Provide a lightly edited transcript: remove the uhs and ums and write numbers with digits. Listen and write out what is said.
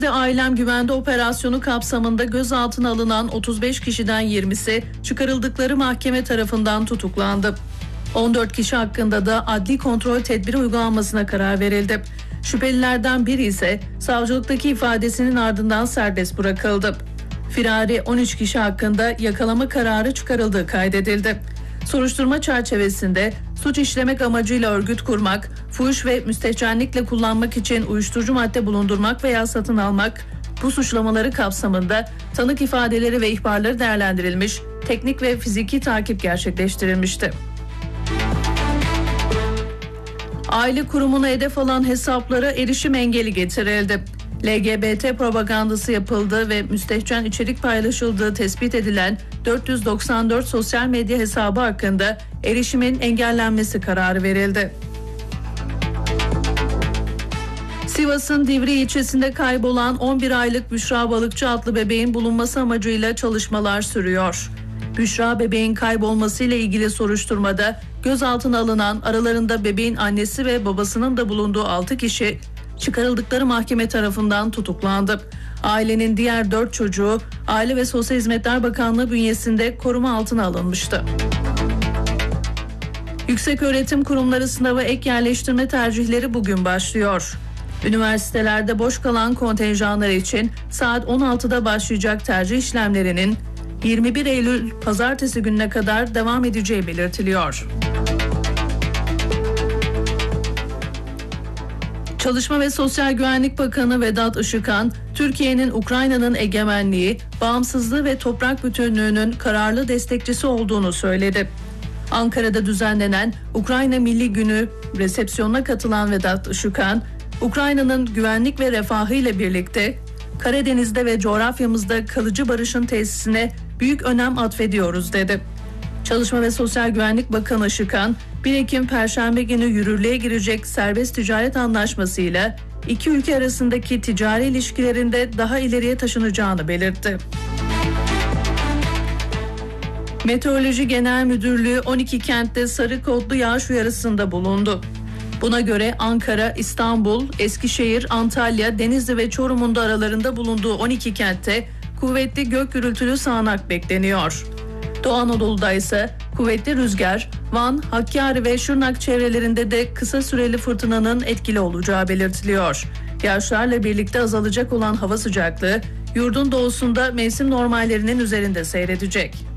Ailem Güvende operasyonu kapsamında gözaltına alınan 35 kişiden 20'si çıkarıldıkları mahkeme tarafından tutuklandı. 14 kişi hakkında da adli kontrol tedbiri uygulanmasına karar verildi. Şüphelilerden biri ise savcılıktaki ifadesinin ardından serbest bırakıldı. Firari 13 kişi hakkında yakalama kararı çıkarıldığı kaydedildi. Soruşturma çerçevesinde suç işlemek amacıyla örgüt kurmak, fuhuş ve müstehcenlikle kullanmak için uyuşturucu madde bulundurmak veya satın almak, bu suçlamaları kapsamında tanık ifadeleri ve ihbarları değerlendirilmiş, teknik ve fiziki takip gerçekleştirilmişti. Aile kurumuna hedef alan hesaplara erişim engeli getirildi. LGBT propagandası yapıldığı ve müstehcen içerik paylaşıldığı tespit edilen 494 sosyal medya hesabı hakkında erişimin engellenmesi kararı verildi. Sivas'ın Divriği ilçesinde kaybolan 11 aylık Büşra Balıkçı adlı bebeğin bulunması amacıyla çalışmalar sürüyor. Büşra bebeğin kaybolmasıyla ilgili soruşturmada gözaltına alınan, aralarında bebeğin annesi ve babasının da bulunduğu 6 kişi çıkarıldıkları mahkeme tarafından tutuklandı. Ailenin diğer 4 çocuğu Aile ve Sosyal Hizmetler Bakanlığı bünyesinde koruma altına alınmıştı. Yükseköğretim kurumları sınava ek yerleştirme tercihleri bugün başlıyor. Üniversitelerde boş kalan kontenjanlar için saat 16'da başlayacak tercih işlemlerinin 21 Eylül Pazartesi gününe kadar devam edeceği belirtiliyor. Çalışma ve Sosyal Güvenlik Bakanı Vedat Işıkhan, Türkiye'nin Ukrayna'nın egemenliği, bağımsızlığı ve toprak bütünlüğünün kararlı destekçisi olduğunu söyledi. Ankara'da düzenlenen Ukrayna Milli Günü resepsiyonuna katılan Vedat Işıkhan, Ukrayna'nın güvenlik ve refahı ile birlikte Karadeniz'de ve coğrafyamızda kalıcı barışın tesisine büyük önem atfediyoruz dedi. Çalışma ve Sosyal Güvenlik Bakanı Işıkhan, 1 Ekim Perşembe günü yürürlüğe girecek serbest ticaret anlaşmasıyla iki ülke arasındaki ticari ilişkilerinde daha ileriye taşınacağını belirtti. Meteoroloji Genel Müdürlüğü 12 kentte sarı kodlu yağış uyarısında bulundu. Buna göre Ankara, İstanbul, Eskişehir, Antalya, Denizli ve Çorum'un da aralarında bulunduğu 12 kentte kuvvetli gök gürültülü sağanak bekleniyor. Doğu Anadolu'da ise kuvvetli rüzgar, Van, Hakkari ve Şırnak çevrelerinde de kısa süreli fırtınanın etkili olacağı belirtiliyor. Yağışlarla birlikte azalacak olan hava sıcaklığı yurdun doğusunda mevsim normallerinin üzerinde seyredecek.